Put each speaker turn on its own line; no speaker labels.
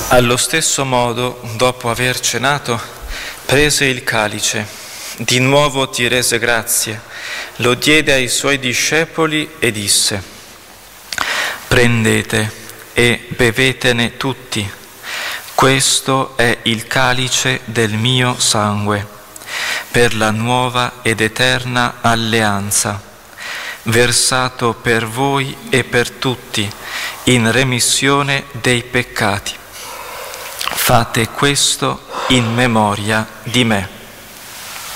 Allo stesso modo, dopo aver cenato, prese il calice, di nuovo ti rese grazie, lo diede ai suoi discepoli e disse: prendete e bevetene tutti, questo è il calice del mio sangue, per la nuova ed eterna alleanza, versato per voi e per tutti in remissione dei peccati. Fate questo in memoria di me.